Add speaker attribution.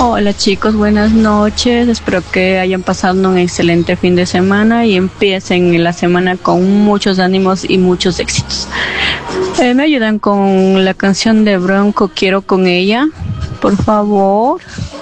Speaker 1: Hola chicos, buenas noches. Espero que hayan pasado un excelente fin de semana y empiecen la semana con muchos ánimos y muchos éxitos. ¿Me ayudan con la canción de Bronco, Quiero con ella? Por favor.